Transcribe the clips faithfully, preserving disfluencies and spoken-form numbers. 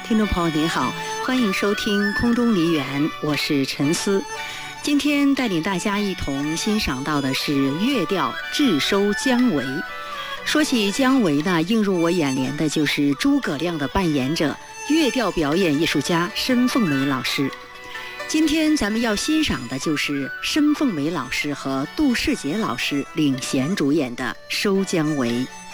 听众朋友您好，欢迎收听空中梨园，我是陈思。今天带领大家一同欣赏到的是乐调智收姜维。说起姜维呢，映入我眼帘的就是诸葛亮的扮演者，乐调表演艺术家申凤梅老师。今天咱们要欣赏的就是申凤梅老师和杜世杰老师领衔主演的《收姜维》。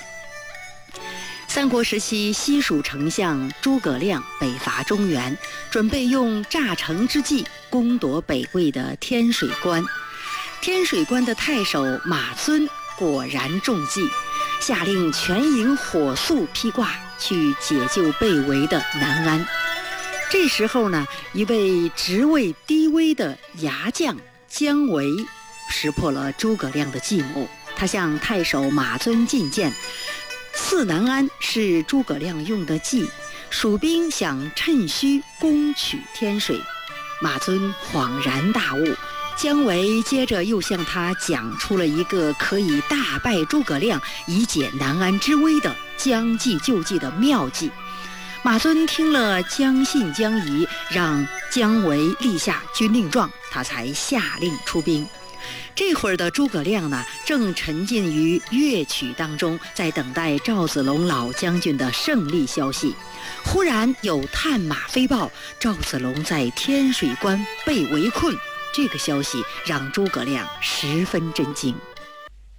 三国时期，西蜀丞相诸葛亮北伐中原，准备用诈城之计攻夺北魏的天水关。天水关的太守马尊果然中计，下令全营火速披挂去解救被围的南安。这时候呢，一位职位低微的牙将姜维识破了诸葛亮的计谋，他向太守马尊进谏，刺南安是诸葛亮用的计，蜀兵想趁虚攻取天水。马尊恍然大悟，姜维接着又向他讲出了一个可以大败诸葛亮以解南安之危的将计就计的妙计。马尊听了将信将疑，让姜维立下军令状，他才下令出兵。这会儿的诸葛亮呢，正沉浸于乐曲当中，在等待赵子龙老将军的胜利消息。忽然有探马飞报，赵子龙在天水关被围困。这个消息让诸葛亮十分震惊。